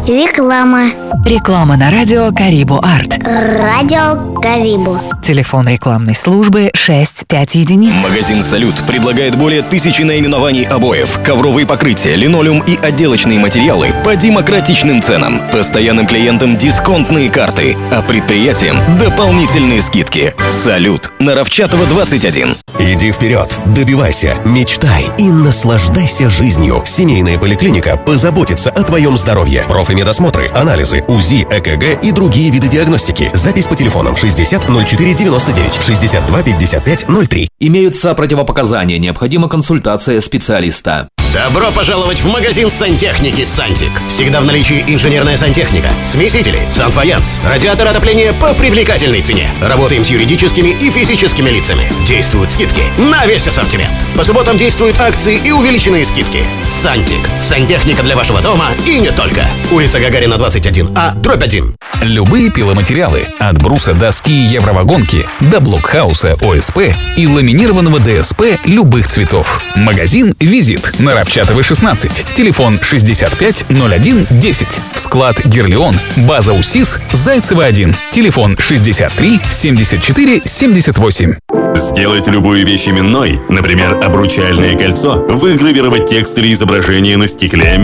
Реклама. Реклама на радио Карибу Арт. Радио Карибу. Телефон рекламной службы 65 единиц. Магазин «Салют» предлагает более 1000 наименований обоев, ковровые покрытия, линолеум и отделочные материалы по демократичным ценам. Постоянным клиентам дисконтные карты, а предприятиям дополнительные скидки. «Салют» на Ровчатова, 21. Иди вперед, добивайся, мечтай и наслаждайся жизнью. Семейная поликлиника позаботится о твоем здоровье. Профмедосмотры, анализы, УЗИ, ЭКГ и другие виды диагностики. Запись по телефонам 60 04 99 62 55 03. Имеются противопоказания, необходима консультация специалиста. Добро пожаловать в магазин сантехники «Сантик». Всегда в наличии инженерная сантехника, смесители, санфаянс, радиаторы отопления по привлекательной цене. Работаем с юридическими и физическими лицами. Действуют скидки на весь ассортимент. По субботам действуют акции и увеличенные скидки. «Сантик». Сантехника для вашего дома и не только. Улица Гагарина, 21А, дробь 1. Любые пиломатериалы от бруса доски Евровагонки до блокхауса ОСП и ламинированного ДСП любых цветов. Магазин «Визит» на Ровчатова, 16. Телефон 65 01 10. Склад «Герлеон», база УСИС, Зайцева, 1. Телефон 63 74 78. Сделать любую вещь именной, например, обручальное кольцо, выгравировать текст или изображение на стекле,